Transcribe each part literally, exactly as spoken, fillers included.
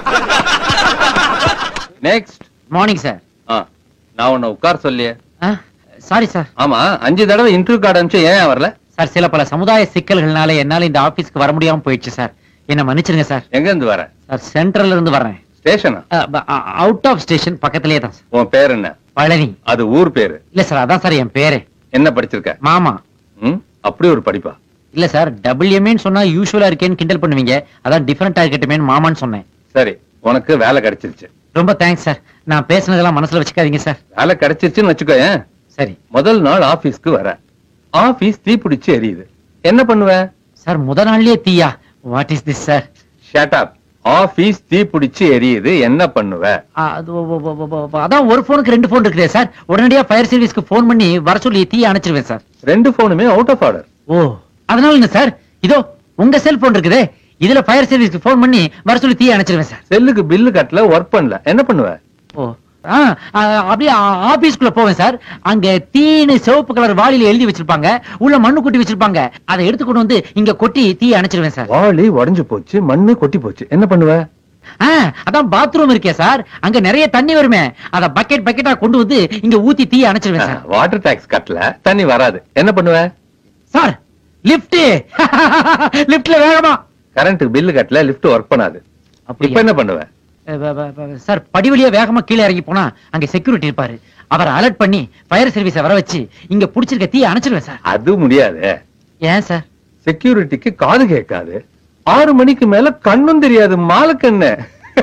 Next. Morning sir. நான் உன்னை உட்கார் சொல்லியே. Sorry sir. ஆமா, அஞ்சு தடவை இன்டர்வியூ கார்டு அனுப்பிச்சு ஏன் வரல? சார், சில பல சமுதாய சிக்கல்கள்னால என்னால இந்த ஆபீஸ்க்கு வர முடியாம போயிடுச்சு சார். என்ன மன்னிச்சிருங்க சார். எங்க இருந்து வர? சார், சென்ட்ரல்ல இருந்து வரேன். ஸ்டேஷனா? அவுட் ஆஃப் ஸ்டேஷன், பக்கத்திலேயே தான் சார். உன் பேர் என்ன? பழனி. அது ஊர் பேரு. இல்ல சார், அதான் சார் என் பேரு. என்ன படிச்சிருக்க? மாமா. ம், அப்படி ஒரு படிப்பா? இல்ல சார், டபுள் எம்ஏன்னு சொன்னா யூசுவலா இருக்கேன்னு கிண்டல் பண்ணுவீங்க, அதான் டிஃபரெண்டா இருக்கட்டுமேன்னு மாமான்னு சொன்னேன். சரி, உனக்கு வேலை கிடைச்சிருச்சு. ரொம்ப தேங்க்ஸ் சார். நான் பேசுனதெல்லாம் மனசுல வச்சுக்காதீங்க சார். வேலை கிடைச்சிருச்சுன்னு வச்சுக்கோயேன். சரி. முதல் நாள் ஆபீஸ்க்கு வர, ஆபீஸ் தீப்பிடிச்சு எரியுது, என்ன பண்ணுவ? சார், முத நாள்லயே தீயா? What is this sir? Shut up. Office தீப்பிடிச்சு எரியுது, என்ன பண்ணுவ? அதான் ஒரு போனுக்கு ரெண்டு போன் இருக்குதே சார், உடனடியா ஃபயர் சர்வீஸ்க்கு போன் பண்ணி வர சொல்லி தீ அணைச்சிருவேன் சார். ரெண்டு போனுமே அவுட் ஆஃப் ஆர்டர். ஓ, அதனால என்ன சார், இதோ உங்க செல்போன் இருக்குதே, இதுல ஃபயர் சர்வீஸ்க்கு போன் பண்ணி வர சொல்லி தீ அணைச்சிருவேன் சார். செல்லுக்கு பில்லு கட்டல, ஒர்க் பண்ணல, என்ன பண்ணுவ? ஓ, அப்படியே ஆபீஸ்க்குள்ள போவேன் சார். அங்க தீனு சிவப்பு கலர் வாளியில எழுதி வச்சிருப்பாங்க, உள்ள மண்ணு கொட்டி வச்சிருப்பாங்க, அதை எடுத்து கொண்டு வந்து இங்க கொட்டி தீ அணைச்சிருவேன் சார். வாளி உடைஞ்சு போச்சு, மண்ணு கொட்டி போச்சு, என்ன பண்ணுவ? அதான் பாத்ரூம் இருக்கே சார், அங்க நிறைய தண்ணி வருமே, அத பக்கெட் பக்கெட்டா கொண்டு வந்து இங்க ஊத்தி தீ அணைச்சிருவேன் சார். வாட்டர் டாக்ஸ் கட்டல, தண்ணி வராது, என்ன பண்ணுவ? Sir, lift. லிஃப்ட்ல வேகமா. கரண்ட் பில்லு கட்டல, லிஃப்ட் ஒர்க் பண்ணாது, இப்ப என்ன பண்ணுவ? சார், படி வழியா வேகமா கீழே இறங்கி போனா அங்க செக்யூரிட்டி இருப்பாரு, அவரை அலர்ட் பண்ணி ஃபயர் சர்வீஸ் வர வச்சு இங்க புடிச்சிருக்க தீ அணைச்சிருவேன் சார். அது முடியாது. ஏன் சார்? செக்யூரிட்டிக்கு காது கேட்காது, ஆறு மணிக்கு மேல கண்ணும் தெரியாது, மாலக்கண்ணு.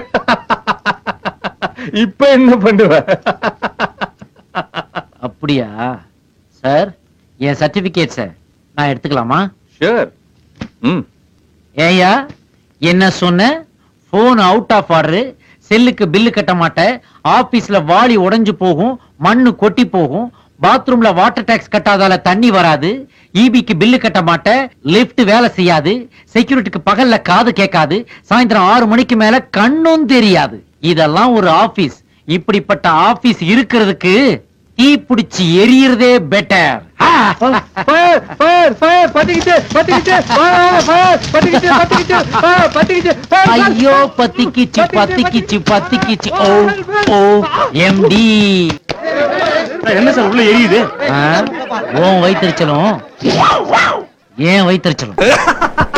இப்ப என்ன பண்ணுவ? அப்படியா சார்? என் சர்டிபிகேட் சார் நான் எடுத்துக்கலாமா? ஷூர். ம். ஏயா என்ன சொன்ன? போன் அவுட் ஆஃப் ஆர்டர், செல்லுக்கு பில்லு கட்ட மாட்டேன், ஆபீஸ்ல வாளி உடைஞ்சு போகும், மண்ணு கொட்டி போகும், பாத்ரூம்ல வாட்டர் டாக்ஸ் கட்டாதால தண்ணி வராது, ஈபிக்கு பில்லு கட்ட மாட்டேன், லிப்ட் வேலை செய்யாது, செக்யூரிட்டிக்கு பகல்ல காது கேட்காது, சாயந்தரம் ஆறு மணிக்கு மேல கண்ணும் தெரியாது. இதெல்லாம் ஒரு ஆபீஸ். இப்படிப்பட்ட ஆபீஸ் இருக்கிறதுக்கு தீ பிடிச்சி எரியறதே பெட்டர். ஐயோ, பத்திக்கிச்சு பத்திக்கிச்சு பத்திக்கிச்சு. ஓ ஓ எம்டி. என்ன சார் உள்ள எரியுது? உன் வயிற்றுச்சலும் ஏன் வயிற்றுச்சலும்